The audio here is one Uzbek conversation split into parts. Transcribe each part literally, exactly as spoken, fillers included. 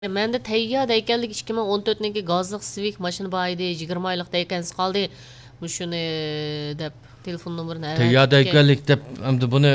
Mende tayyor ekanlik ikki ming o'n to'rtniki gazliq Civic mashina bor edi, yigirma oylikda ekansiz qoldi. Mushuni deb telefon nomerini Tayyor ekanlik deb endi buni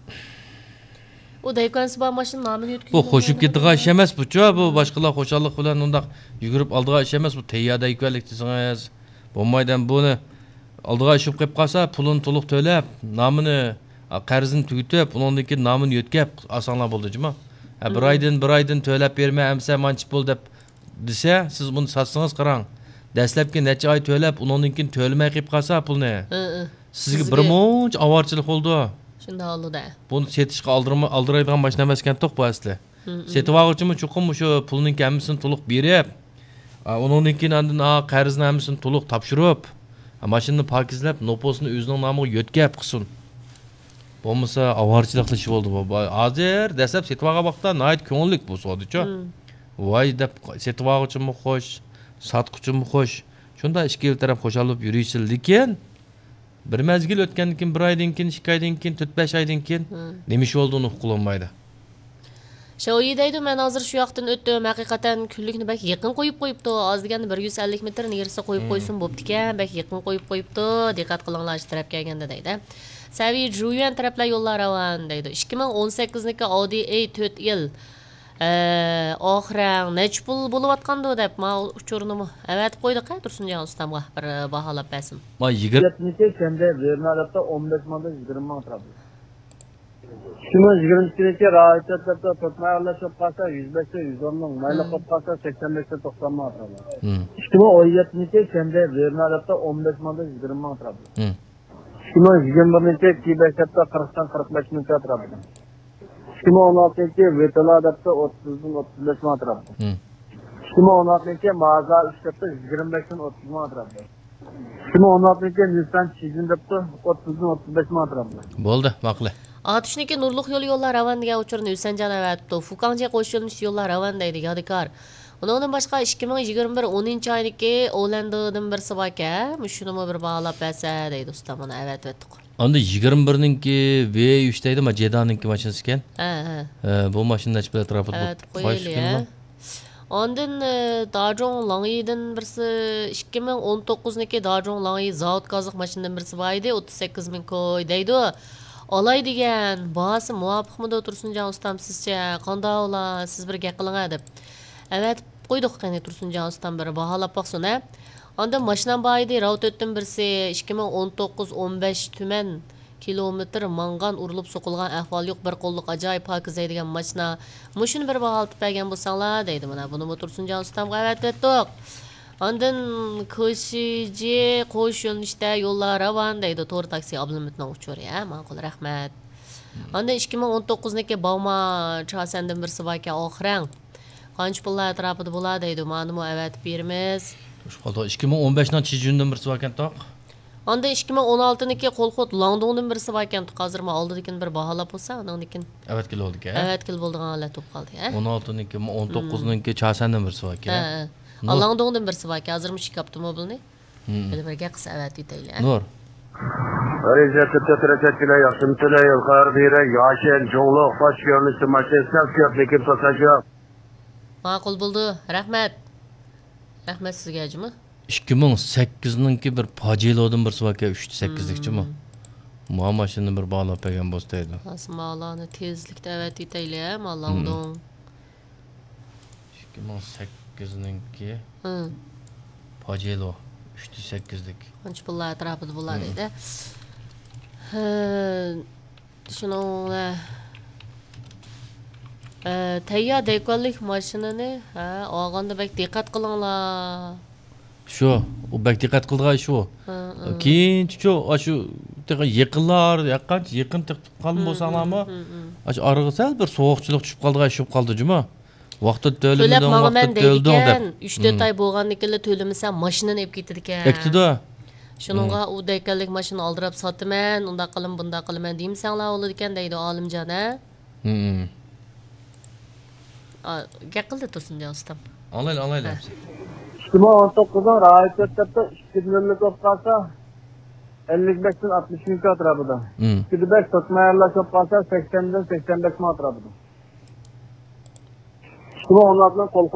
u ekansiz bor mashina nomini yo'tkizib. bu qo'shib ketadigan ish emas bu-chu, bu boshqalar xo'shallik bilan undaq yugurib oldigan ish emas bu. Tayyor ekanlik desangiz bo'lmaydi. Buni oldiga ishib qo'yib qolsa, pulini to'liq to'lab, nomini, qarzini tugatib, undan keyin nomini yo'tkab osonlar bo'ldi-jimi? Ha, bir oydan bir oydan to'lab bermay, amsa manchib bo'l deb desa, siz buni satsangiz qarang. Dastlabki necha oy to'lab, undan keyin to'lmay qolib qolsa pulni. Sizga bir munch avorchilik bo'ldi. Shunda oldi-da. Buni setishga oldirma oldiradigan mashina emas ekan to'q bu asli. Setib oluvchimi chuqum shu pulning kammisini to'liq berib, undan keyin andin qarzni hammasini to'liq topshirib, mashinani pokizlab, noposini o'zining nomiga yo'tkab qilsin. Bo'lmasa avorchilik ish bo'ldi bu. Hozir dastlab setib olgan vaqtda nihoyat ko'ngillik bu sodichi. Voy deb setib oluvchimi xo'sh, sotquchimi xo'sh. Shunda ikki taraf xo'shalib yurishsin, lekin bir mezgil o'tgandan keyin bir oydan keyin, ikki oydan keyin, to'rt besh oydan keyin nima ish bo'ldi uni uqulolmaydi. Shoyi deydi, men hozir shu yoqdan o'tdim, haqiqatan kunlikni bak yaqin qo'yib qo'yibdi. Oz deganda bir yuz ellik metr nerisi qo'yib qo'ysin bo'pti ekan, bak yaqin qo'yib qo'yibdi. Diqqat qilinglar shu tarafga kelganda deydi. Saviy Juyan taraflar yo'llar ravan deydi. ikki ming o'n sakkizniki Audi A to'rt yil oxirang nech pul bo'layotgandi deb men uchurini avatib qo'ydik-a Tursunjon ustamga bir baholab bersin. Ma yigirma kende Vernalatda o'n besh mingdan yigirma ming turadi. ikki ming yigirma ikkinchi raisatda to'tmay aralashib qolsa yuz besh yuz o'n ming, mayli qilib qolsa sakson besh to'qson ming turadi. ikki ming o'n yettinchi kende Vernalatda o'n besh mingdan yigirma ming turadi. ikki ming yigirma birinchi Kibesatda qirqdan qirq besh ming turadi. ikki ming o'n oltinchi Vetoladda o'ttizdan o'ttiz besh ming turadi. ikki ming o'n oltinchi Mazda uchda yigirma beshdan o'ttiz ming turadi. ikki ming o'n oltinchi Nissan Chizinda o'ttizdan o'ttiz besh ming turadi. Bo'ldi, maqli. Atışniki Nurluq yo'l yo'llar ravan degan uçurni Hüsencan avatibdi. Fuqancha qo'shilmish yo'llar ravan deydi yodikor. Undan boshqa ikki ming yigirma bir o'ninchi oyniki Olandadan bir sabaka, shuni bir bog'lab bersa deydi ustam uni avatibdi. Onda yigirma birninki V uch deydi, ma Jedaninki mashinasi ekan. Ha, ha. Bu mashina ichida atrofida bu qo'yilgan. Ondan Dajong Langyidan birsi ikki ming o'n to'qqizniki Dajong Langyi zavod gazliq mashinadan birsi bor edi, o'ttiz sakkiz ming koy deydi. Olay degan bahası muvafiqmidi Tursunjon ustam sizcha qanday ola siz bir gap qiling deb. Evet qo'ydik qani Tursunjon ustam bir baholab boqsin ha. Onda mashinam bor edi, ravtotdan birsi ikki ming o'n to'qqiz o'n besh tuman kilometr mangan urilib so'qilgan ahvol yo'q bir qo'lliq ajoyib pokizaydigan mashina. Mushuni bir baholab bergan bo'lsanglar deydi mana buni Tursunjon ustamga avatdik. Ondan ko'shiji qo'shilishda yo'llar ravan deydi to'r taksi ablamitni uchur ya. Ma'qul rahmat. Ondan ikki ming o'n to'qqizniki Bavma Chasandan birsi bor ekan oxirang. Qancha pullar atrofida bo'ladi deydi. Mana bu avatib beramiz. Shu qoldi ikki ming o'n beshdan Chijundan birsi bor ekan to'q. Onda ikki ming o'n oltiniki Qo'lxot Langdongdan birsi bor ekan. Hozir men oldidan bir baholab bo'lsa, undan keyin Avatkil oldik-a? Avatkil bo'ldigan holat bo'lib qoldi, ha. o'n oltiniki o'n to'qqizniki Chasandan birsi bor ekan. Ha. Langdongdan birsi bor ekan. Hozir mushik avtomobilni. Böyle bir gel kısa evet yutayla. Nur. Recep'te türeketçile yaşımtile yılkar bire yaşen çoğuluk baş görünüşü maçesine fiyatlıkip satacak. Ma'qul buldu. Rahmet. Rahmet sizga acımı? ikki ming sakkiziniki bir Pajalodan birsi bor ekan, uch sakkizlikchimi? Ma mashinani bir bog'lab bergan bo'lsa edi. Asmalani tezlikda evet yutayla, Langdong. ikki ming sakkiziniki Pajalo uch sakkizlik. Qancha pullar atrofida bo'ladi edi. Shuni e tayyor dekollik mashinani ha olganda bak diqqat qilinglar. Shu, u bak diqqat qildigan shu. Keyinchi shu, shu yaqinlar, yaqincha yaqin tiqib qolib bo'lsanglarmi? Shu arig'i sal bir sovuqchilik tushib qoldigan shu qoldi-jimi? Vaqtda to'lamadan vaqtda to'ldim deb. uch to'rt oy bo'lganligiga to'lamasa mashinani olib ketdi ekan. Ketdi-da. Shuningga u dekallik mashina oldirib sotaman, unda qilim, bunda qilaman deymsanglar bo'ladi ekan deydi Olimjon ha. Hmm. A, gap qildi Tursunjon ustam. Olayli, olayli. ikki ming o'n to'qqizdan raisatda ikki yillik bo'lib qolsa ellik beshdan oltmish ming turadi. ikki ming besh to'tmay aralashib qolsa saksondan sakson besh ming turadi. ikki ming o'n oltidan qo'l